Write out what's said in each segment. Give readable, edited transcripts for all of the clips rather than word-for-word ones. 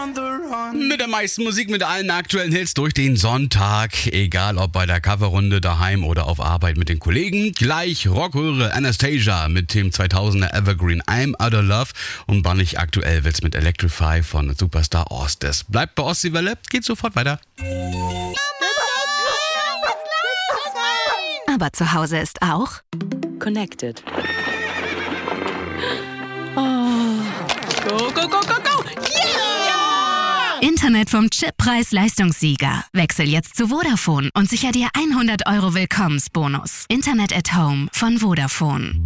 Mit der meisten Musik, mit allen aktuellen Hits durch den Sonntag. Egal ob bei der Coverrunde daheim oder auf Arbeit mit den Kollegen. Gleich Rockröhre Anastasia mit dem 2000er Evergreen I'm Out of Love. Und bannig aktuell wird's mit Electrify von Superstar Ostis. Bleibt bei Ostseewelle, geht sofort weiter. Aber zu Hause ist auch Connected. Oh. Go, go, go, go, go! Yeah! Internet vom Chip Preis-Leistungssieger. Wechsel jetzt zu Vodafone und sicher dir 100 € Willkommensbonus. Internet at Home von Vodafone.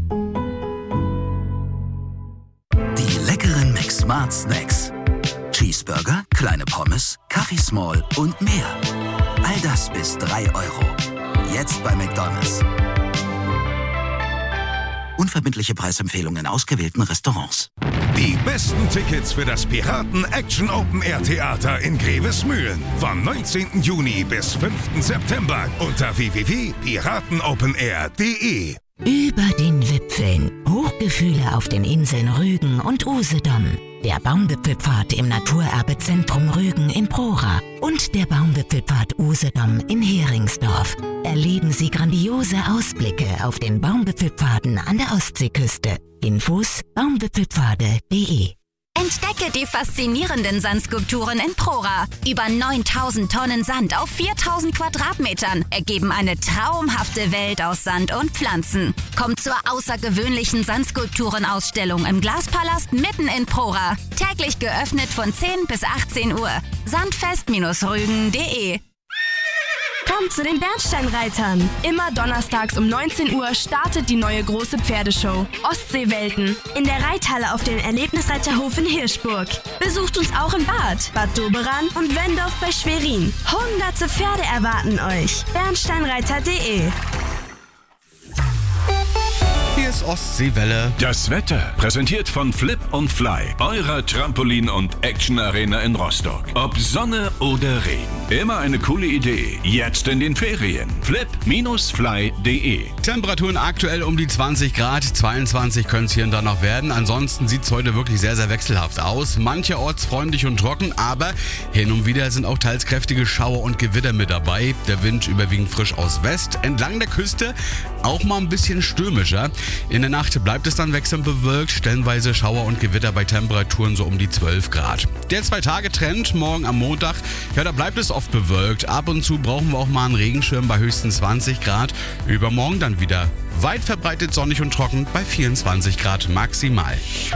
Die leckeren McSmart Snacks. Cheeseburger, kleine Pommes, Kaffee Small und mehr. All das bis 3 €. Jetzt bei McDonald's. Unverbindliche Preisempfehlungen in ausgewählten Restaurants. Die besten Tickets für das Piraten Action Open Air Theater in Grevesmühlen. Vom 19. Juni bis 5. September unter www.piratenopenair.de. Über den Wipfeln. Hochgefühle auf den Inseln Rügen und Usedom. Der Baumwipfelpfad im Naturerbezentrum Rügen in Prora und der Baumwipfelpfad Usedom in Heringsdorf. Erleben Sie grandiose Ausblicke auf den Baumwipfelpfaden an der Ostseeküste. Infos baumwipfelpfade.de. Entdecke die faszinierenden Sandskulpturen in Prora. Über 9000 Tonnen Sand auf 4000 Quadratmetern ergeben eine traumhafte Welt aus Sand und Pflanzen. Kommt zur außergewöhnlichen Sandskulpturenausstellung im Glaspalast mitten in Prora. Täglich geöffnet von 10 bis 18 Uhr. Sandfest-rügen.de. Kommt zu den Bernsteinreitern. Immer donnerstags um 19 Uhr startet die neue große Pferdeshow Ostseewelten in der Reithalle auf dem Erlebnisreiterhof in Hirschburg. Besucht uns auch in Bad Doberan und Wendorf bei Schwerin. Hunderte Pferde erwarten euch. Bernsteinreiter.de. Hier ist Ostseewelle. Das Wetter präsentiert von Flip und Fly, eurer Trampolin- und Action-Arena in Rostock. Ob Sonne oder Regen, immer eine coole Idee. Jetzt in den Ferien. flip-fly.de. Temperaturen aktuell um die 20 Grad, 22 können es hier und da noch werden. Ansonsten sieht es heute wirklich sehr, sehr wechselhaft aus. Mancherorts freundlich und trocken, aber hin und wieder sind auch teils kräftige Schauer und Gewitter mit dabei. Der Wind überwiegend frisch aus West. Entlang der Küste auch mal ein bisschen stürmischer. In der Nacht bleibt es dann wechselnd bewölkt, stellenweise Schauer und Gewitter bei Temperaturen so um die 12 Grad. Der 2-Tage-Trend morgen am Montag, ja, da bleibt es oft bewölkt. Ab und zu brauchen wir auch mal einen Regenschirm bei höchstens 20 Grad. Übermorgen dann wieder weit verbreitet sonnig und trocken bei 24 Grad maximal.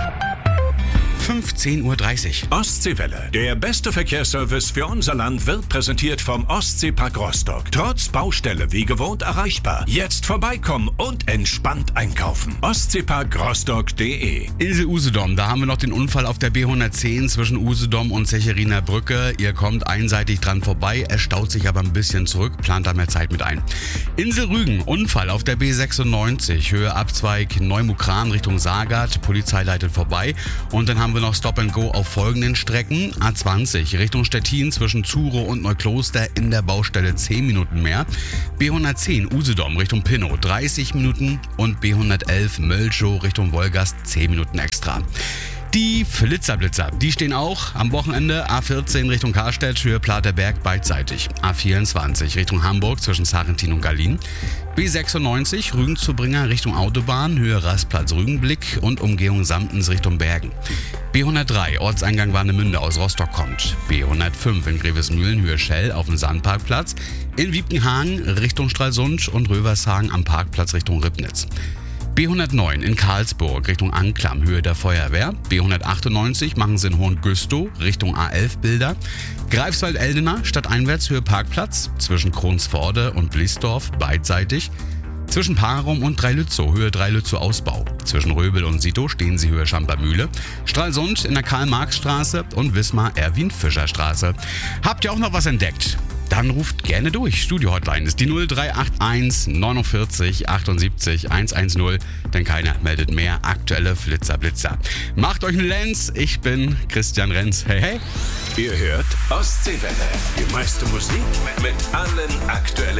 15:30 Uhr. Ostseewelle. Der beste Verkehrsservice für unser Land wird präsentiert vom Ostseepark Rostock. Trotz Baustelle wie gewohnt erreichbar. Jetzt vorbeikommen und entspannt einkaufen. Ostseeparkrostock.de. Insel Usedom, da haben wir noch den Unfall auf der B110 zwischen Usedom und Secheriner Brücke. Ihr kommt einseitig dran vorbei, es staut sich aber ein bisschen zurück, plant da mehr Zeit mit ein. Insel Rügen, Unfall auf der B96, Höhe Abzweig Neumukran Richtung Sagat, Polizei leitet vorbei. Und dann haben wir noch Stop and Go auf folgenden Strecken. A20 Richtung Stettin zwischen Zuro und Neukloster in der Baustelle 10 Minuten mehr. B110 Usedom Richtung Pinnow 30 Minuten und B111 Mölchow Richtung Wolgast 10 Minuten extra. Die Flitzerblitzer, die stehen auch am Wochenende. A14 Richtung Karstedt, Höhe Platerberg beidseitig. A24 Richtung Hamburg zwischen Sarrentin und Gallien. B96 Rügen-Zubringer Richtung Autobahn, Höhe Rastplatz Rügenblick und Umgehung Samtens Richtung Bergen. B103 Ortseingang Warnemünde aus Rostock kommt. B105 in Grevesmühlen, Höhe Schell auf dem Sandparkplatz. In Wiepenhagen Richtung Stralsund und Rövershagen am Parkplatz Richtung Ribnitz. B109 in Karlsburg Richtung Anklam, Höhe der Feuerwehr. B198 machen sie in Hohengüstow Richtung A11 Bilder. Greifswald-Eldener stadteinwärts Höhe Parkplatz zwischen Kronsforde und Bliesdorf beidseitig. Zwischen Parum und Dreilützow Höhe Dreilützow Ausbau. Zwischen Röbel und Sito stehen sie Höhe Schampermühle. Stralsund in der Karl-Marx-Straße und Wismar Erwin-Fischer-Straße. Habt ihr auch noch was entdeckt? Dann ruft gerne durch. Studio-Hotline ist die 0381 49 78 110, denn keiner meldet mehr aktuelle Flitzer. Macht euch einen Lenz, ich bin Christian Renz. Hey, hey. Ihr hört Ostseewelle. Die meiste Musik mit allen aktuellen